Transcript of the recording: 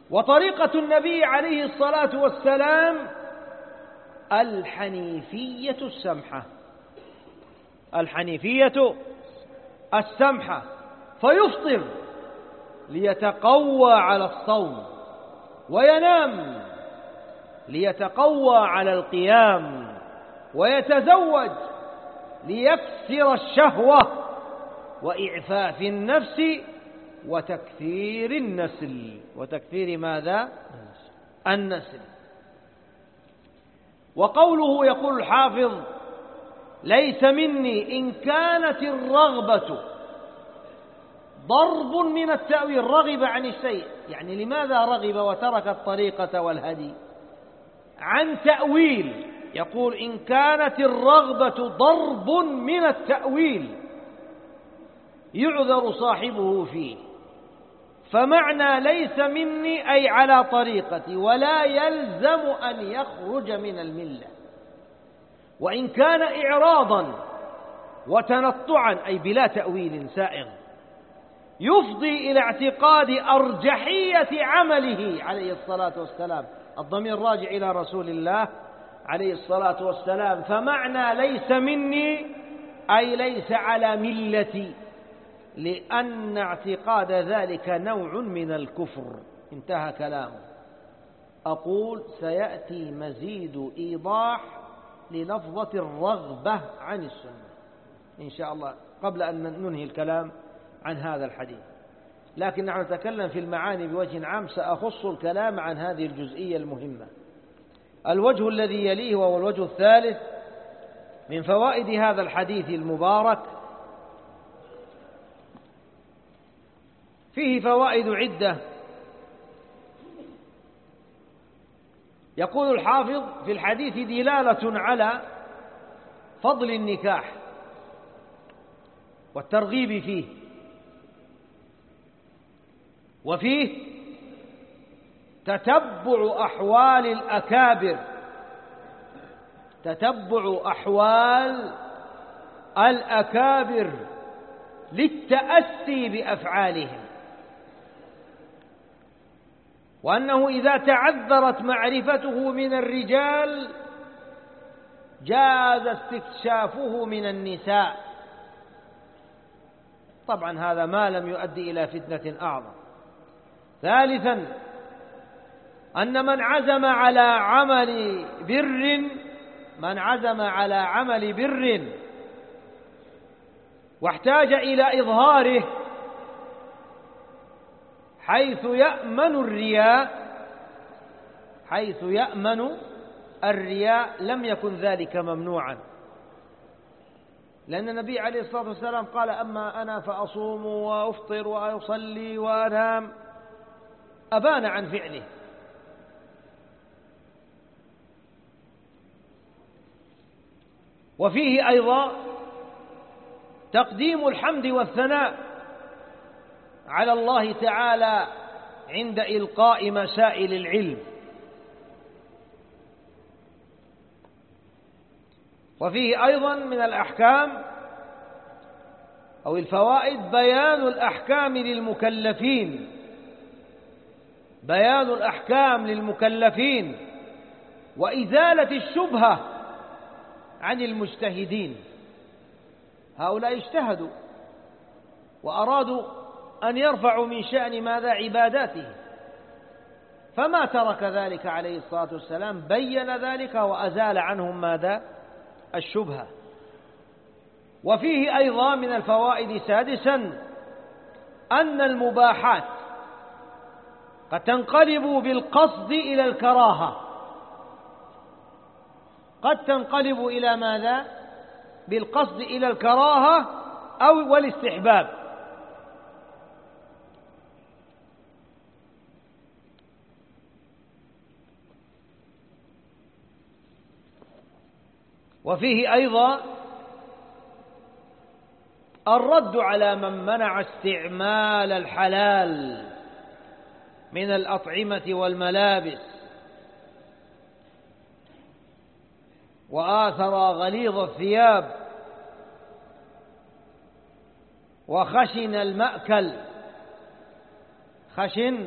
وطريقة النبي عليه الصلاة والسلام الحنيفية السمحة، الحنيفية السمحة، فيفطر ليتقوى على الصوم، وينام ليتقوى على القيام، ويتزوج ليكسر الشهوة، وإعفاف النفس، وتكثير النسل. وتكثير ماذا؟ النسل. وقوله يقول الحافظ ليس مني إن كانت الرغبة ضرب من التأويل، رغب عن الشيء، يعني لماذا رغب وترك الطريقة والهدي؟ عن تأويل، يقول إن كانت الرغبة ضرب من التأويل يعذر صاحبه فيه. فمعنى ليس مني أي على طريقتي، ولا يلزم أن يخرج من الملة. وإن كان إعراضا وتنطعا أي بلا تأويل سائغ يفضي إلى اعتقاد أرجحية عمله عليه الصلاة والسلام، الضمير راجع إلى رسول الله عليه الصلاة والسلام. فمعنى ليس مني أي ليس على ملتي، لأن اعتقاد ذلك نوع من الكفر. انتهى كلامه. أقول سيأتي مزيد إيضاح للفظة الرغبة عن السنة إن شاء الله قبل أن ننهي الكلام عن هذا الحديث، لكن نحن نتكلم في المعاني بوجه عام، سأخص الكلام عن هذه الجزئية المهمة. الوجه الذي يليه وهو الوجه الثالث من فوائد هذا الحديث المبارك، فيه فوائد عدة. يقول الحافظ في الحديث دلالة على فضل النكاح والترغيب فيه، وفيه تتبع أحوال الأكابر، تتبع أحوال الأكابر للتأسي بأفعالهم، وأنه إذا تعذرت معرفته من الرجال جاز استكشافه من النساء. طبعا هذا ما لم يؤدي إلى فتنة أعظم. ثالثا أن من عزم على عمل بر واحتاج إلى إظهاره حيث يأمن الرياء لم يكن ذلك ممنوعا، لأن النبي عليه الصلاة والسلام قال أما أنا فأصوم وأفطر وأصلي وأنام، أبان عن فعله. وفيه أيضا تقديم الحمد والثناء على الله تعالى عند إلقاء مسائل العلم. وفيه أيضا من الأحكام أو الفوائد بيان الأحكام للمكلفين وإزالة الشبهة عن المجتهدين. هؤلاء اجتهدوا وأرادوا أن يرفعوا من شأن ماذا؟ عباداته، فما ترك ذلك عليه الصلاة والسلام، بين ذلك وأزال عنهم ماذا؟ الشبهة. وفيه أيضا من الفوائد سادسا أن المباحات قد تنقلب بالقصد إلى الكراهة، قد تنقلب إلى ماذا؟ بالقصد إلى الكراهة أو والاستحباب. وفيه أيضا الرد على من منع استعمال الحلال من الأطعمة والملابس وآثر غليظ الثياب وخشن المأكل، خشن